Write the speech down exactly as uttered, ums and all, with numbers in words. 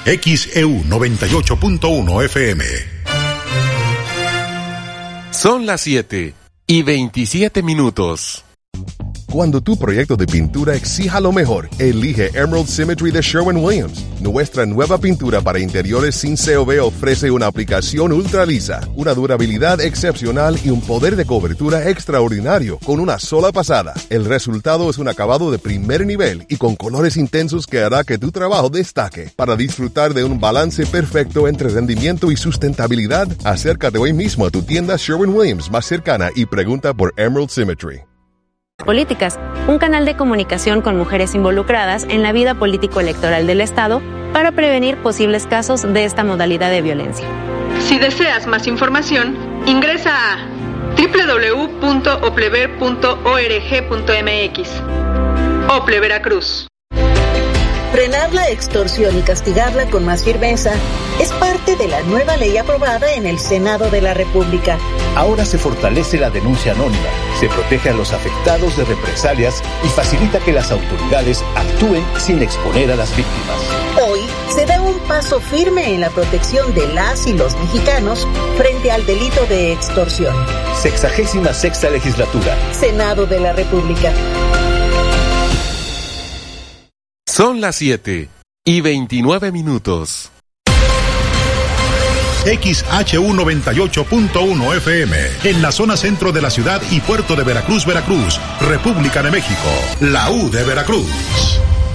X E U noventa y ocho punto uno F M. Son las siete y veintisiete minutos. Cuando tu proyecto de pintura exija lo mejor, elige Emerald Symmetry de Sherwin-Williams. Nuestra nueva pintura para interiores sin C O V ofrece una aplicación ultra lisa, una durabilidad excepcional y un poder de cobertura extraordinario con una sola pasada. El resultado es un acabado de primer nivel y con colores intensos que hará que tu trabajo destaque. Para disfrutar de un balance perfecto entre rendimiento y sustentabilidad, acércate hoy mismo a tu tienda Sherwin-Williams más cercana y pregunta por Emerald Symmetry. Políticas, un canal de comunicación con mujeres involucradas en la vida político-electoral del Estado para prevenir posibles casos de esta modalidad de violencia. Si deseas más información, ingresa a doble u doble u doble u punto oplever punto org punto m x. Ople Veracruz. Frenar la extorsión y castigarla con más firmeza es parte de la nueva ley aprobada en el Senado de la República. Ahora se fortalece la denuncia anónima, se protege a los afectados de represalias y facilita que las autoridades actúen sin exponer a las víctimas. Hoy se da un paso firme en la protección de las y los mexicanos frente al delito de extorsión. Sexagésima sexta legislatura. Senado de la República. Son las siete y veintinueve minutos. X H U noventa y ocho punto uno F M, en la zona centro de la ciudad y puerto de Veracruz, Veracruz, República de México, la U de Veracruz.